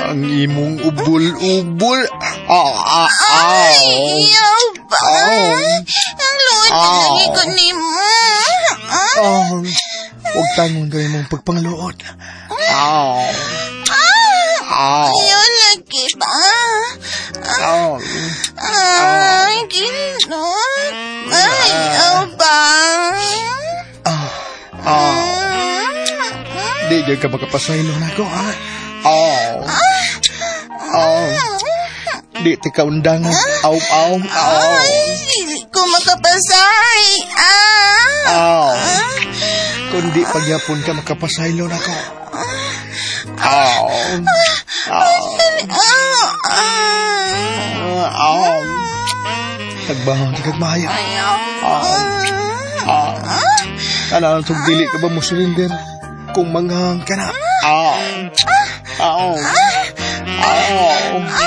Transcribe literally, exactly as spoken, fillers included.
ang imong ubol-ubol. Ah, ah, Ay, aw. iyaw ba? Aw. Ang luwad na Aw. lagi ko ni mo. Ah, huwag tangon kayo mong pagpangluod. Aw. Aw. Ayaw lagi ba? Aw. Ay, ginoo. Ayaw ba? Ah, ah. Di dyan ka makapasaylo na ko, ha? Aw. Aw. Di ti ka undangan. Aw, aw, aw. Ay, hindi ko makapasay. Ah. Aw. Kundi pagyapon ka makapasaylo na ko. Aw. Aw. Ah. Aw. Nagbahon ka kagmaya. Ayaw. Aw. Aw. Alam itong dili ka ba mo surinder? Kung manghang ka na. Aw. Aw. Aw.